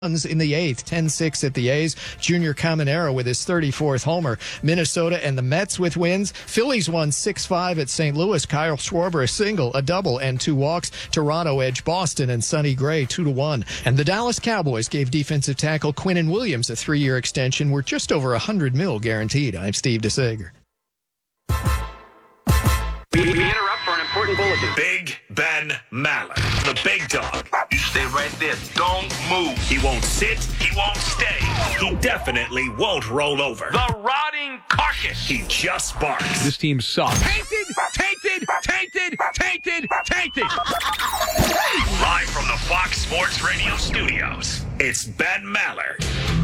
in the eighth, 10-6 at the A's. Junior Caminero with his 34th homer. Minnesota and the Mets with wins. Phillies won 6-5 at St. Louis. Kyle Schwarber a single, a double, and 2 walks. Toronto edged Boston and Sonny Gray 2-1. And the Dallas Cowboys gave defensive tackle Quinnen Williams a 3-year extension worth just over $100 million guaranteed. I'm Steve DeSager. We interrupt for an important bulletin. Big Ben Maller, the big dog. You stay right there. Don't move. He won't sit. He won't stay. He definitely won't roll over. The rotting carcass. He just barks. This team sucks. Tainted. Live from the Fox Sports Radio studios, it's Ben Maller.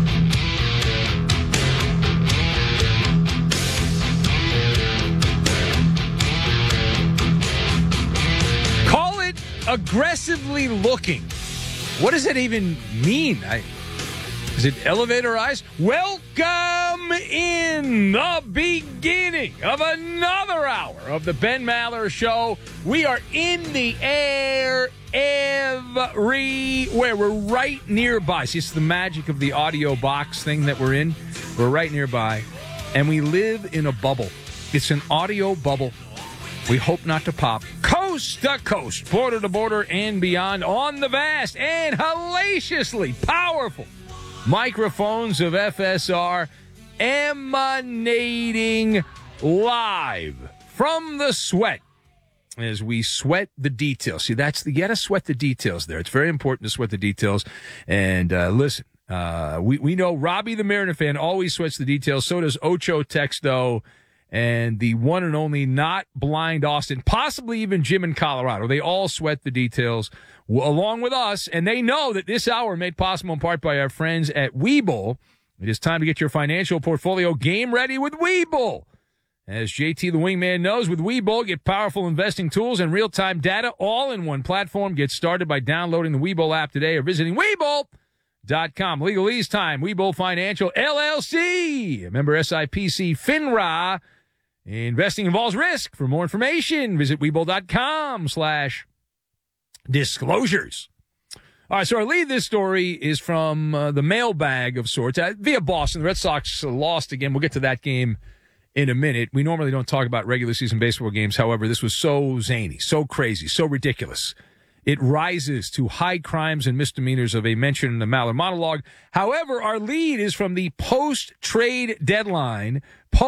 Call it aggressively looking. What does that even mean? Is it elevator eyes? Welcome in the beginning of another hour of the Ben Maller Show. We are in the air everywhere. We're right nearby. See, it's the magic of the audio box thing that we're in. We're right nearby, and we live in a bubble. It's an audio bubble. We hope not to pop. Coast to coast, border to border, and beyond on the vast and hellaciously powerful microphones of FSR, emanating live from the sweat as we sweat the details. See, you got to sweat the details there. It's very important to sweat the details. And listen, we know Robbie the Mariner fan always sweats the details. So does Ocho Texto and the one and only not blind Austin, possibly even Jim in Colorado. They all sweat the details along with us, and they know that this hour made possible in part by our friends at Webull. It is time to get your financial portfolio game ready with Webull. As JT the Wingman knows, with Webull, get powerful investing tools and real-time data all in one platform. Get started by downloading the Webull app today or visiting Webull.com. Legalese time. Webull Financial, LLC. Member SIPC, FINRA. Investing involves risk. For more information, visit Webull.com/disclosures. All right, so our lead this story is from the mailbag of sorts via Boston. The Red Sox lost again. We'll get to that game in a minute. We normally don't talk about regular season baseball games. However, this was so zany, so crazy, so ridiculous. It rises to high crimes and misdemeanors of a mention in the Maller monologue. However, our lead is from the post-trade deadline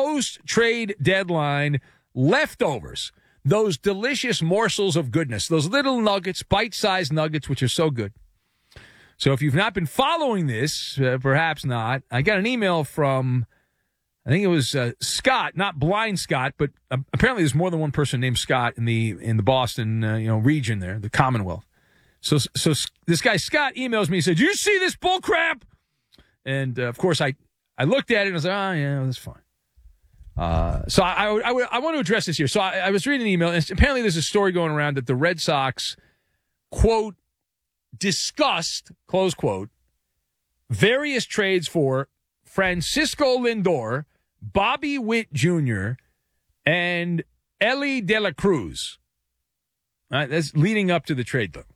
leftovers, those delicious morsels of goodness, those little nuggets, bite-sized nuggets, which are so good. So if you've not been following this, perhaps not, I got an email from, I think it was Scott, not blind Scott, but apparently there's more than one person named Scott in the Boston region there, the Commonwealth. So this guy Scott emails me and said, "Do you see this bull crap?" And of course I looked at it and I was like, "Oh yeah, that's fine." So I want to address this here. So I was reading an email, and apparently there's a story going around that the Red Sox, quote, discussed, close quote, various trades for Francisco Lindor, Bobby Witt Jr., and Elly De La Cruz. That's leading up to the trade, though.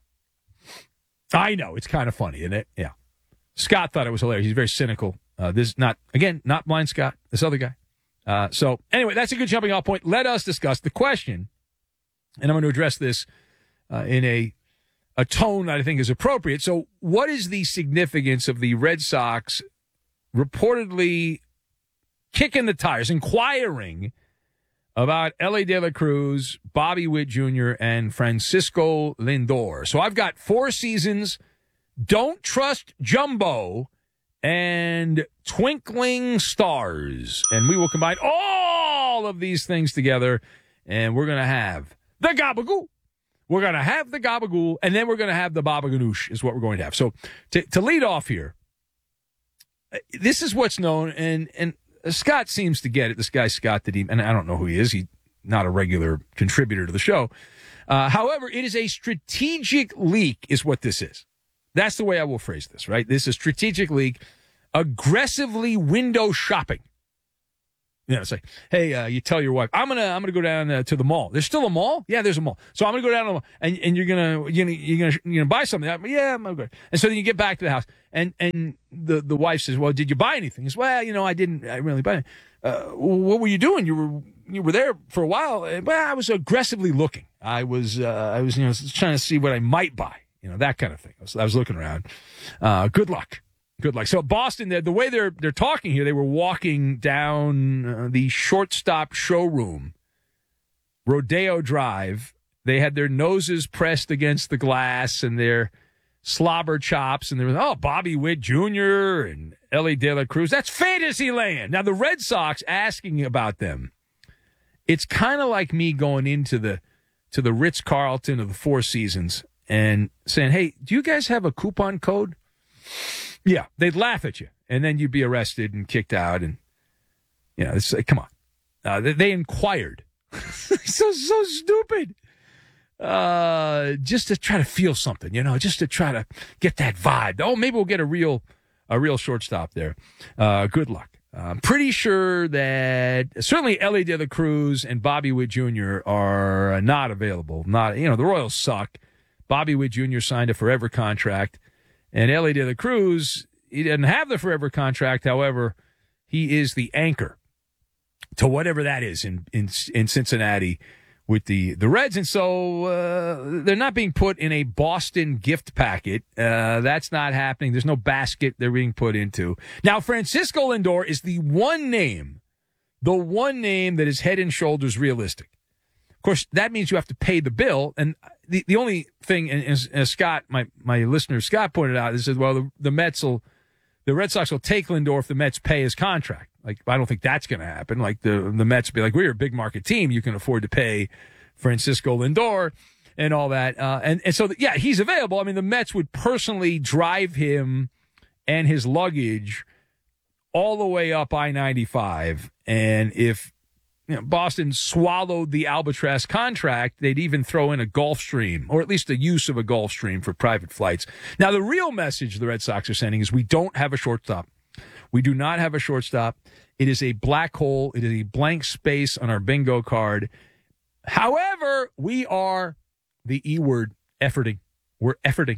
I know, it's kind of funny, isn't it? Yeah. Scott thought it was hilarious. He's very cynical. This not blind Scott, this other guy. So anyway, that's a good jumping off point. Let us discuss the question, and I'm going to address this in a tone that I think is appropriate. So what is the significance of the Red Sox reportedly kicking the tires, inquiring about Elly De La Cruz, Bobby Witt Jr., and Francisco Lindor? So I've got 4 seasons, Don't Trust Jumbo, and Twinkling Stars. And we will combine all of these things together, and we're going to have the Gabagool. We're going to have the Gabagool, and then we're going to have the Baba Ganoush is what we're going to have. So to lead off here, this is what's known, and Scott seems to get it. This guy Scott, and I don't know who he is. He's not a regular contributor to the show. However, it is a strategic leak is what this is. That's the way I will phrase this, right? This is strategic leak, aggressively window shopping You know, it's like, hey, you tell your wife, I'm gonna go down to the mall. There's still a mall? Yeah, there's a mall. So I'm gonna go down to the mall, and you're gonna buy something. Yeah, I'm good. And so then you get back to the house, and the wife says, well, did you buy anything? He says, well, I didn't really buy it. What were you doing? You were there for a while. Well, I was aggressively looking. I was trying to see what I might buy. That kind of thing. I was looking around. Good luck. Good luck. So Boston, the way they're talking here, they were walking down the shortstop showroom, Rodeo Drive. They had their noses pressed against the glass and their slobber chops, and there was Bobby Witt Jr. and Ellie De La Cruz. That's fantasy land. Now the Red Sox asking about them. It's kind of like me going into the Ritz-Carlton of the Four Seasons and saying, "Hey, do you guys have a coupon code?" Yeah, they'd laugh at you, and then you'd be arrested and kicked out. And it's like, come on. They inquired. so stupid. Just to try to feel something, just to try to get that vibe. Oh, maybe we'll get a real shortstop there. Good luck. I'm pretty sure that certainly Ellie De La Cruz and Bobby Witt Jr. are not available. The Royals suck. Bobby Witt Jr. signed a forever contract. And Ellie De La Cruz, he doesn't have the forever contract. However, he is the anchor to whatever that is in Cincinnati with the Reds. And so they're not being put in a Boston gift packet. That's not happening. There's no basket they're being put into. Now, Francisco Lindor is the one name that is head and shoulders realistic. Of course, that means you have to pay the bill. And the only thing, as Scott, my listener Scott pointed out, is that, well, the Red Sox will take Lindor if the Mets pay his contract. Like, I don't think that's going to happen. Like, the Mets be like, we're a big market team. You can afford to pay Francisco Lindor and all that. And so, yeah, he's available. I mean, the Mets would personally drive him and his luggage all the way up I-95. And if Boston swallowed the Albatross contract, they'd even throw in a Gulfstream, or at least the use of a Gulfstream for private flights. Now, the real message the Red Sox are sending is we don't have a shortstop. We do not have a shortstop. It is a black hole. It is a blank space on our bingo card. However, we are the E word, efforting. We're efforting.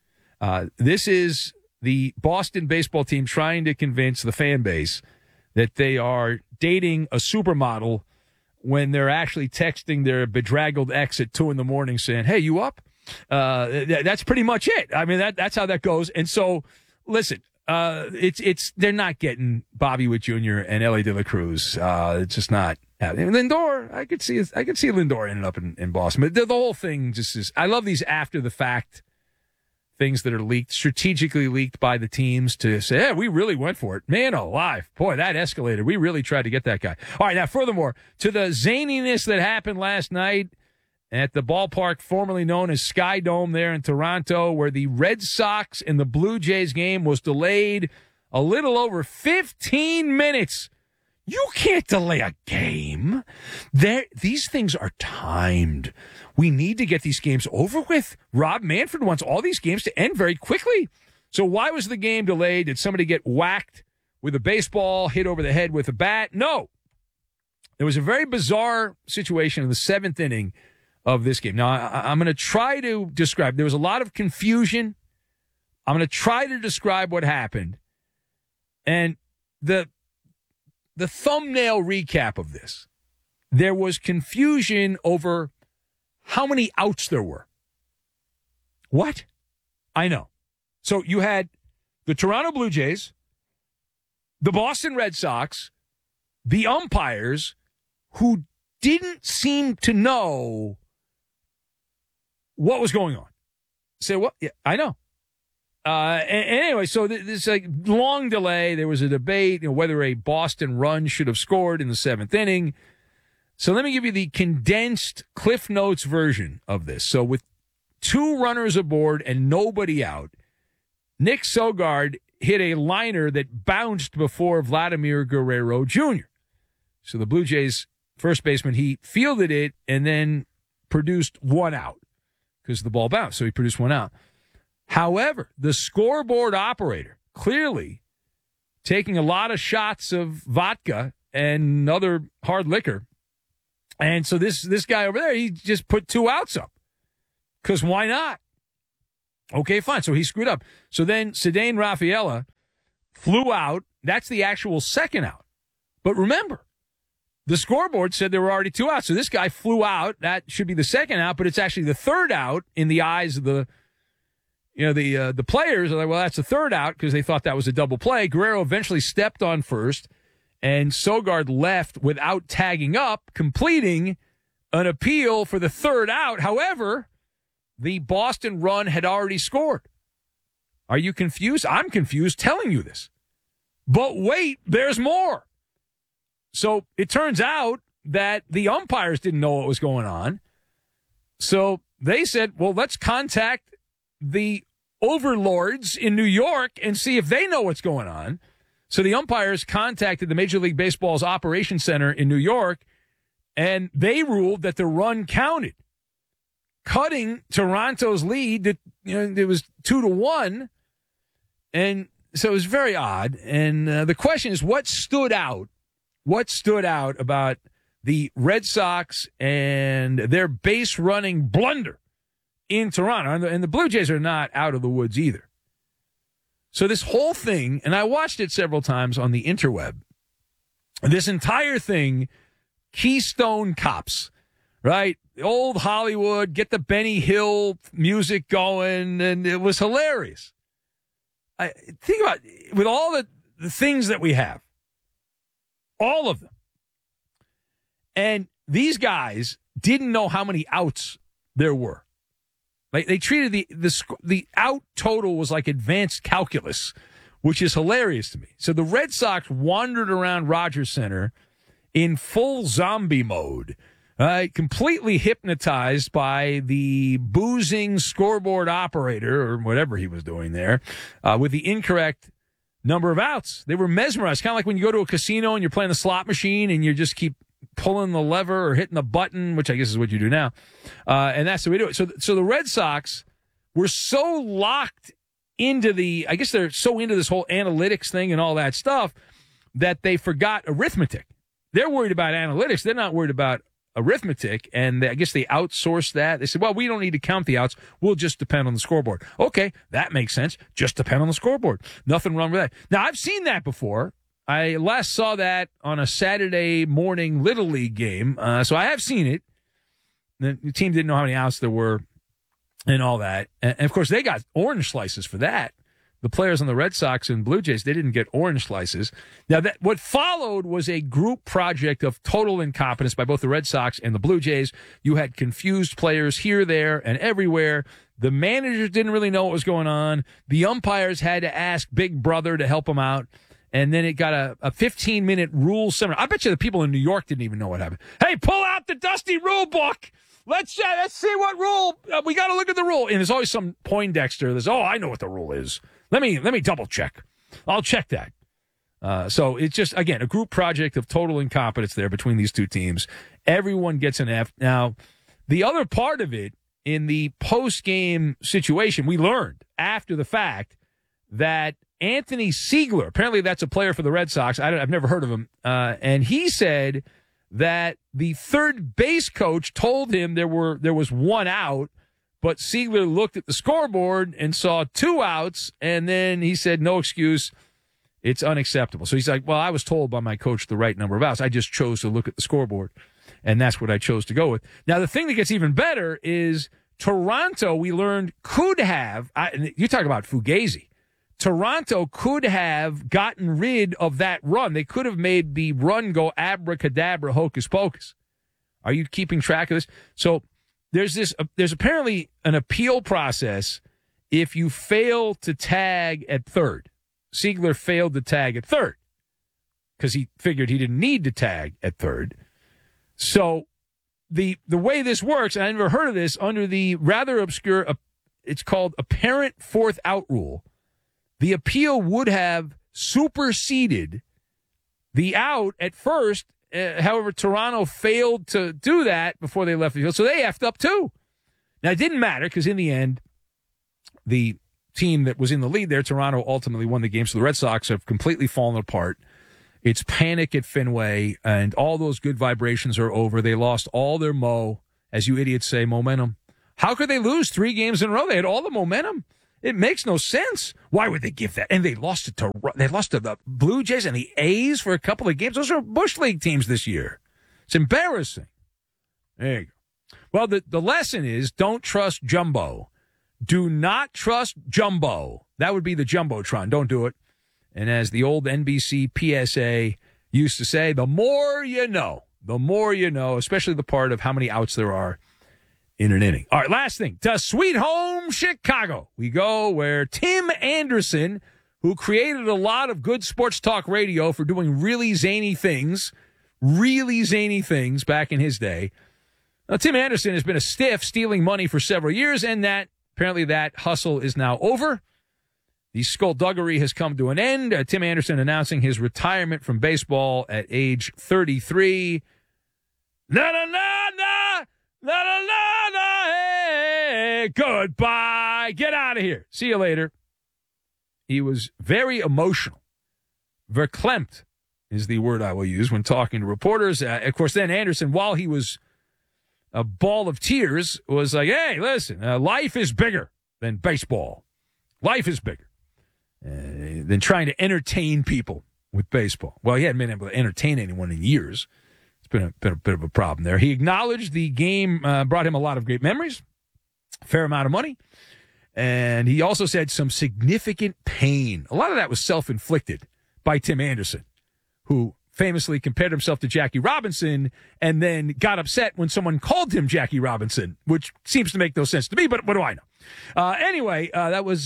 This is the Boston baseball team trying to convince the fan base that they are dating a supermodel when they're actually texting their bedraggled ex at 2 a.m. saying, hey, you up? That's pretty much it. I mean, that's how that goes. And so, listen, they're not getting Bobby Witt Jr. and Ellie De La Cruz. It's just not happening. Lindor, I could see Lindor ending up in Boston. But the whole thing just is, I love these after the fact things that are leaked, strategically leaked by the teams to say, hey, we really went for it. Man alive. Boy, that escalated. We really tried to get that guy. All right, now, furthermore, to the zaniness that happened last night at the ballpark formerly known as Sky Dome there in Toronto, where the Red Sox and the Blue Jays game was delayed a little over 15 minutes. You can't delay a game. These things are timed. We need to get these games over with. Rob Manfred wants all these games to end very quickly. So why was the game delayed? Did somebody get whacked with a baseball, hit over the head with a bat? No. There was a very bizarre situation in the 7th inning of this game. Now, I'm going to try to describe. There was a lot of confusion. I'm going to try to describe what happened. And the thumbnail recap of this, there was confusion over how many outs there were. What? I know. So you had the Toronto Blue Jays, the Boston Red Sox, the umpires who didn't seem to know what was going on. Say what? Yeah, I know. And anyway, so this like long delay. There was a debate, whether a Boston run should have scored in the 7th inning. So let me give you the condensed Cliff Notes version of this. So with 2 runners aboard and nobody out, Nick Sogard hit a liner that bounced before Vladimir Guerrero Jr. So the Blue Jays first baseman, he fielded it and then produced 1 out because the ball bounced. So he produced 1 out. However, the scoreboard operator clearly taking a lot of shots of vodka and other hard liquor. And so this guy over there, he just put 2 outs up. Because why not? Okay, fine. So he screwed up. So then Ceddanne Rafaela flew out. That's the actual second out. But remember, the scoreboard said there were already 2 outs. So this guy flew out. That should be the second out, but it's actually the third out in the eyes of the players. Are like, well, that's the third out because they thought that was a double play. Guerrero eventually stepped on first, and Sogard left without tagging up, completing an appeal for the third out. However, the Boston run had already scored. Are you confused? I'm confused telling you this. But wait, there's more. So it turns out that the umpires didn't know what was going on. So they said, well, let's contact the overlords in New York and see if they know what's going on. So the umpires contacted the Major League Baseball's Operations Center in New York, and they ruled that the run counted, cutting Toronto's lead. It was 2-1, and so it was very odd. And the question is, what stood out? What stood out about the Red Sox and their base running blunder in Toronto? And the Blue Jays are not out of the woods either. So this whole thing, and I watched it several times on the interweb, this entire thing, Keystone Cops, right? Old Hollywood, get the Benny Hill music going, and it was hilarious. Think about it, with all the things that we have, all of them. And these guys didn't know how many outs there were. Like they treated the out total was like advanced calculus, which is hilarious to me. So the Red Sox wandered around Rogers Center in full zombie mode, completely hypnotized by the boozing scoreboard operator or whatever he was doing there, with the incorrect number of outs. They were mesmerized, kind of like when you go to a casino and you're playing the slot machine and you just keep pulling the lever or hitting the button, which I guess is what you do now. And that's the way to do it. So the Red Sox were so locked into I guess they're so into this whole analytics thing and all that stuff that they forgot arithmetic. They're worried about analytics. They're not worried about arithmetic. And I guess they outsourced that. They said, well, we don't need to count the outs. We'll just depend on the scoreboard. Okay, that makes sense. Just depend on the scoreboard. Nothing wrong with that. Now, I've seen that before. I last saw that on a Saturday morning Little League game. So I have seen it. The team didn't know how many outs there were and all that. And of course, they got orange slices for that. The players on the Red Sox and Blue Jays, they didn't get orange slices. Now, what followed was a group project of total incompetence by both the Red Sox and the Blue Jays. You had confused players here, there, and everywhere. The managers didn't really know what was going on. The umpires had to ask Big Brother to help them out. And then it got a 15-minute rule seminar. I bet you the people in New York didn't even know what happened. Hey, pull out the dusty rule book. Let's see what rule. We got to look at the rule. And there's always some Poindexter that's, I know what the rule is. Let me double check. I'll check that. So it's just, again, a group project of total incompetence there between these two teams. Everyone gets an F. Now, the other part of it, in the post-game situation, we learned after the fact that Anthony Siegler, apparently that's a player for the Red Sox. I've never heard of him. And he said that the third base coach told him there was 1 out, but Siegler looked at the scoreboard and saw 2 outs, and then he said, no excuse, it's unacceptable. So he's like, well, I was told by my coach the right number of outs. I just chose to look at the scoreboard, and that's what I chose to go with. Now, the thing that gets even better is Toronto, we learned, could have, you talk about Fugazi, Toronto could have gotten rid of that run. They could have made the run go abracadabra, hocus pocus. Are you keeping track of this? So there's apparently an appeal process if you fail to tag at third. Siegler failed to tag at third because he figured he didn't need to tag at third. So the way this works, and I never heard of this, under the rather obscure, it's called apparent fourth out rule, the appeal would have superseded the out at first. However, Toronto failed to do that before they left the field, so they effed up too. Now, it didn't matter because in the end, the team that was in the lead there, Toronto, ultimately won the game, so the Red Sox have completely fallen apart It's panic at Fenway, and all those good vibrations are over. They lost all their as you idiots say, momentum. How could they lose 3 games in a row? They had all the momentum. It makes no sense. Why would they give that? And they lost to the Blue Jays and the A's for a couple of games. Those are Bush League teams this year. It's embarrassing. There you go. Well, the lesson is don't trust Jumbo. Do not trust Jumbo. That would be the Jumbotron. Don't do it. And as the old NBC PSA used to say, the more you know. The more you know, especially the part of how many outs there are in an inning. All right, last thing. To Sweet Home Chicago. We go where Tim Anderson, who created a lot of good sports talk radio for doing really zany things back in his day. Now, Tim Anderson has been a stiff stealing money for several years, and apparently that hustle is now over. The skullduggery has come to an end. Tim Anderson announcing his retirement from baseball at age 33. Hey, goodbye. Get out of here. See you later. He was very emotional. Verklempt is the word I will use when talking to reporters. Of course, then Anderson, while he was a ball of tears, was like, hey, listen, life is bigger than baseball. Life is bigger than trying to entertain people with baseball. Well, he hadn't been able to entertain anyone in years. It's been a bit of a problem there. He acknowledged the game brought him a lot of great memories, a fair amount of money, and he also said some significant pain. A lot of that was self-inflicted by Tim Anderson, who famously compared himself to Jackie Robinson and then got upset when someone called him Jackie Robinson, which seems to make no sense to me, but what do I know? Anyway, that was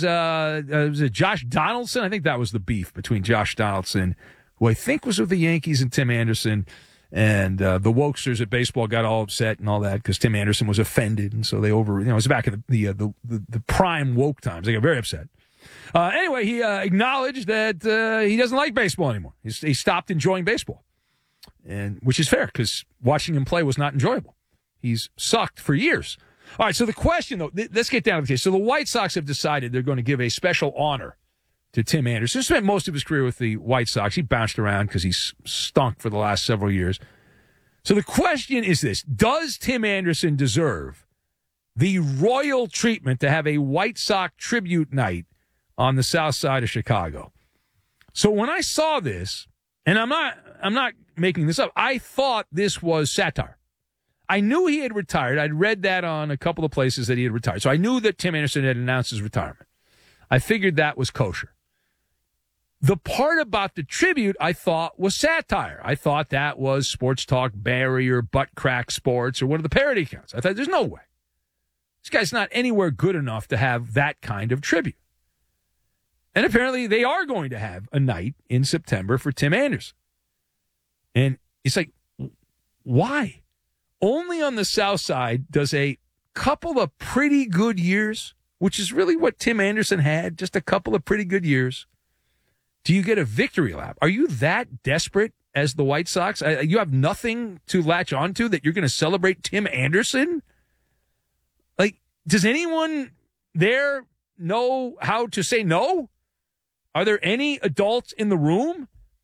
Josh Donaldson. I think that was the beef between Josh Donaldson, who I think was with the Yankees, and Tim Anderson. And the wokesters at baseball got all upset and all that because Tim Anderson was offended, and so they it was back in the prime woke times. They got very upset. Anyway, he acknowledged that he doesn't like baseball anymore. He stopped enjoying baseball, and which is fair because watching him play was not enjoyable. He's sucked for years. All right, so the question, though, let's get down to the case. So the White Sox have decided they're going to give a special honor to Tim Anderson. He spent most of his career with the White Sox. He bounced around because he's stunk for the last several years. So the question is this: does Tim Anderson deserve the royal treatment to have a White Sox tribute night on the south side of Chicago? So when I saw this, and I'm not making this up, I thought this was satire. I knew he had retired. I'd read that on a couple of places that he had retired. So I knew that Tim Anderson had announced his retirement. I figured that was kosher. The part about the tribute I thought was satire. I thought that was Sports Talk Barry or Butt Crack Sports or one of the parody accounts. I thought there's no way. This guy's not anywhere good enough to have that kind of tribute. And apparently they are going to have a night in September for Tim Anderson. And it's like, why? Only on the south side does a couple of pretty good years, which is really what Tim Anderson had, just a couple of pretty good years, do you get a victory lap? Are you that desperate as the White Sox? You have nothing to latch onto that you're going to celebrate Tim Anderson? Like, does anyone there know how to say no? Are there any adults in the room?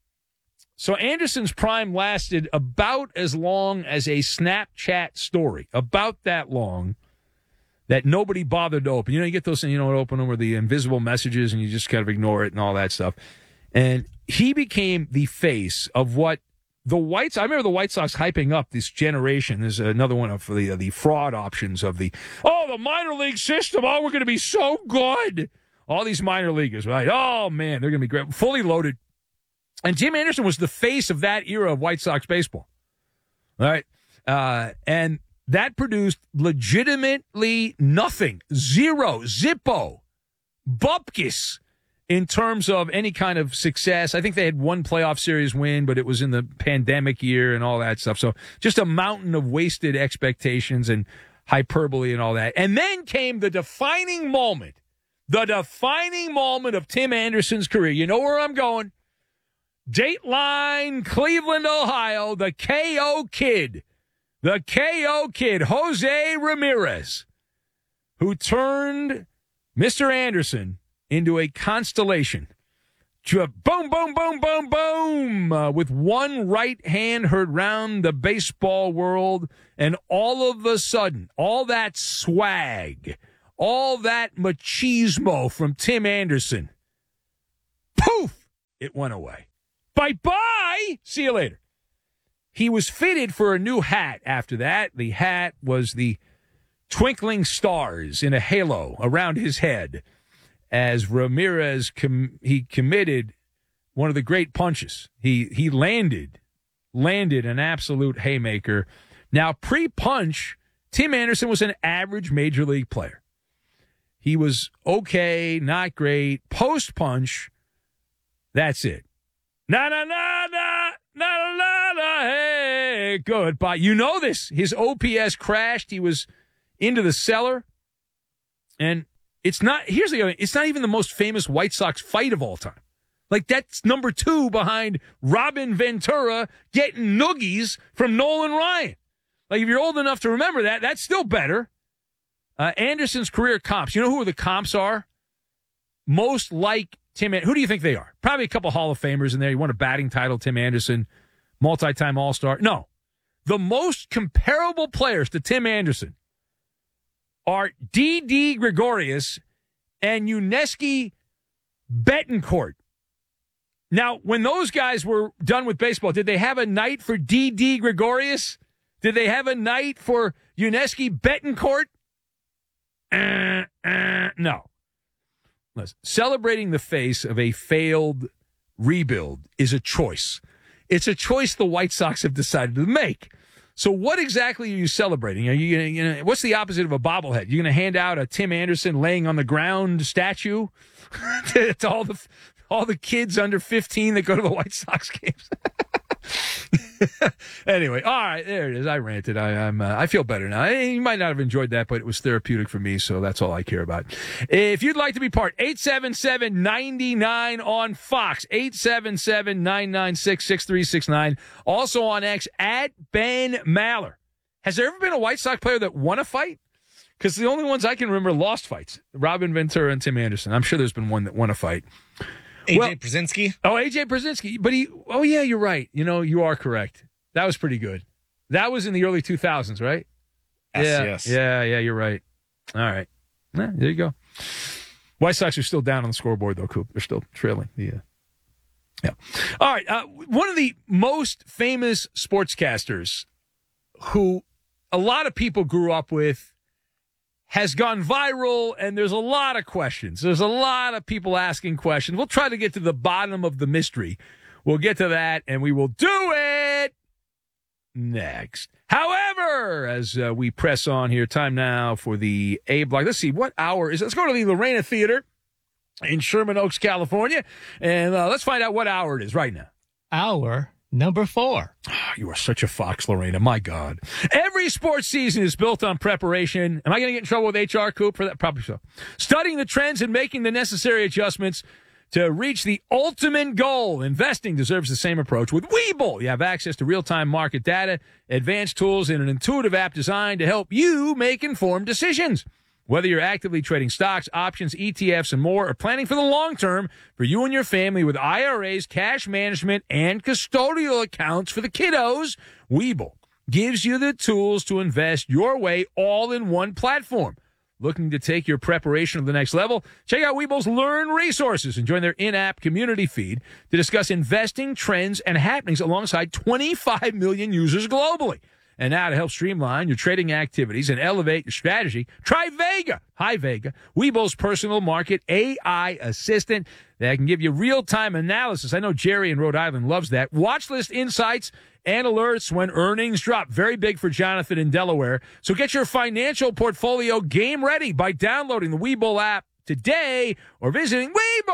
So Anderson's prime lasted about as long as a Snapchat story, about that long, that nobody bothered to open. You know, you get those things, you don't open them, or the invisible messages, and you just kind of ignore it and all that stuff. And he became the face of what the Whites. I remember the White Sox hyping up this generation. There's another one of the fraud options of the minor league system. Oh, we're going to be so good. All these minor leaguers, right? Oh, man, they're going to be great. Fully loaded. And Tim Anderson was the face of that era of White Sox baseball. All right. And that produced legitimately nothing. Zero. Zippo. Bupkis. In terms of any kind of success. I think they had one playoff series win, but it was in the pandemic year and all that stuff. So just a mountain of wasted expectations and hyperbole and all that. And then came the defining moment of Tim Anderson's career. You know where I'm going. Dateline, Cleveland, Ohio, the KO Kid, Jose Ramirez, who turned Mr. Anderson into a constellation. Boom, boom, boom, boom, boom. With one right hand heard round the baseball world, and all of a sudden, all that swag, all that machismo from Tim Anderson, poof, it went away. Bye-bye. See you later. He was fitted for a new hat after that. The hat was the twinkling stars in a halo around his head as Ramirez committed one of the great punches. He landed an absolute haymaker. Now, pre-punch, Tim Anderson was an average major league player. He was okay, not great. Post-punch, that's it. Hey, goodbye. You know this. His OPS crashed. He was into the cellar. And it's not even the most famous White Sox fight of all time. Like, that's number 2 behind Robin Ventura getting noogies from Nolan Ryan. Like, if you're old enough to remember that, that's still better. Anderson's career comps. You know who the comps are? Most like Tim Anderson. Who do you think they are? Probably a couple Hall of Famers in there. You won a batting title, Tim Anderson, multi-time All-Star. No. The most comparable players to Tim Anderson are D.D. Gregorius and Yuniesky Betancourt. Now, when those guys were done with baseball, did they have a night for D.D. Gregorius? Did they have a night for Yuniesky Betancourt? No. Listen, celebrating the face of a failed rebuild is a choice. It's a choice the White Sox have decided to make. So what exactly are you celebrating? Are you going to, what's the opposite of a bobblehead? You're going to hand out a Tim Anderson laying on the ground statue to all the kids under 15 that go to the White Sox games? Anyway, all right, there it is. I ranted. I feel better now. You might not have enjoyed that, but it was therapeutic for me, so that's all I care about. If you'd like to be part, 877-99 on Fox, 877-996-6369. Also on X, at Ben Maller. Has there ever been a White Sox player that won a fight? Because the only ones I can remember lost fights. Robin Ventura and Tim Anderson. I'm sure there's been one that won a fight. AJ Pierzynski? Oh, AJ Pierzynski. But yeah, you're right. You are correct. That was pretty good. That was in the early 2000s, right? Yes. Yeah, you're right. All right. There you go. White Sox are still down on the scoreboard, though, Coop. They're still trailing. Yeah. All right. One of the most famous sportscasters who a lot of people grew up with has gone viral, and there's a lot of questions. There's a lot of people asking questions. We'll try to get to the bottom of the mystery. We'll get to that, and we will do it next. However, as we press on here, time now for the A block. Let's see, what hour is it? Let's go to the Lorena Theater in Sherman Oaks, California, and let's find out what hour it is right now. Hour number 4. You are such a fox, Lorena. My God. Every sports season is built on preparation. Am I going to get in trouble with HR, Coop, for that? Probably so. Studying the trends and making the necessary adjustments to reach the ultimate goal. Investing deserves the same approach with Webull. You have access to real-time market data, advanced tools, and an intuitive app designed to help you make informed decisions. Whether you're actively trading stocks, options, ETFs, and more, or planning for the long term for you and your family with IRAs, cash management, and custodial accounts for the kiddos, Webull gives you the tools to invest your way all in one platform. Looking to take your preparation to the next level? Check out Webull's Learn resources and join their in-app community feed to discuss investing trends and happenings alongside 25 million users globally. And now to help streamline your trading activities and elevate your strategy, try Vega. Hi, Vega. Webull's personal market AI assistant that can give you real-time analysis. I know Jerry in Rhode Island loves that. Watch list insights and alerts when earnings drop. Very big for Jonathan in Delaware. So get your financial portfolio game ready by downloading the Webull app today or visiting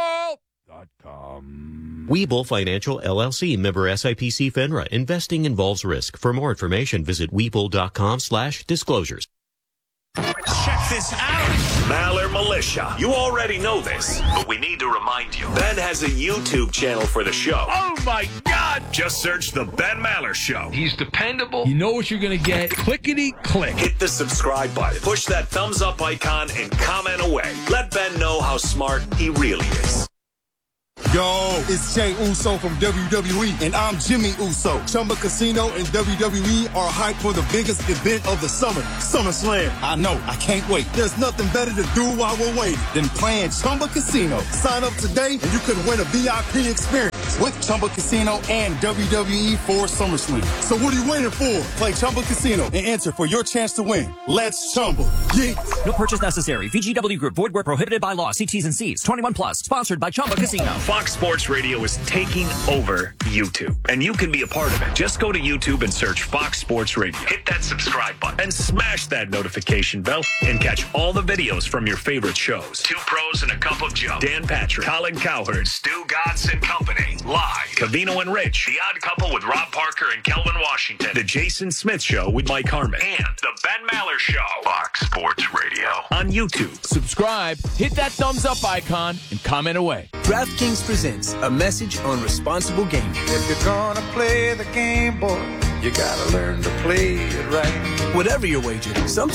Webull.com. Webull Financial LLC, member SIPC FINRA. Investing involves risk. For more information, visit Webull.com/disclosures. Check this out. Maller Militia. You already know this, but we need to remind you. Ben has a YouTube channel for the show. Oh, my God. Just search The Ben Maller Show. He's dependable. You know what you're going to get. Clickety-click. Hit the subscribe button. Push that thumbs up icon and comment away. Let Ben know how smart he really is. Yo, it's Jay Uso from WWE, and I'm Jimmy Uso. Chumba Casino and WWE are hyped for the biggest event of the summer, SummerSlam. I know, I can't wait. There's nothing better to do while we're waiting than playing Chumba Casino. Sign up today, and you could win a VIP experience with Chumba Casino and WWE for SummerSlam. So what are you waiting for? Play Chumba Casino and enter for your chance to win. Let's Chumba. Yeah. No purchase necessary. VGW Group. Void where prohibited by law. See T's and C's. 21 plus. Sponsored by Chumba Casino. Fox Sports Radio is taking over YouTube, and you can be a part of it. Just go to YouTube and search Fox Sports Radio. Hit that subscribe button and smash that notification bell and catch all the videos from your favorite shows. Two Pros and a Cup of Joe. Dan Patrick, Colin Cowherd, Stu Godson Company. Live. Cavino and Rich. The Odd Couple with Rob Parker and Kelvin Washington. The Jason Smith Show with Mike Harmon. And The Ben Maller Show. Fox Sports Radio. On YouTube. Subscribe, hit that thumbs up icon, and comment away. DraftKings presents a message on responsible gaming. If you're gonna play the game, boy, you gotta learn to play it right. Whatever your wager, sometimes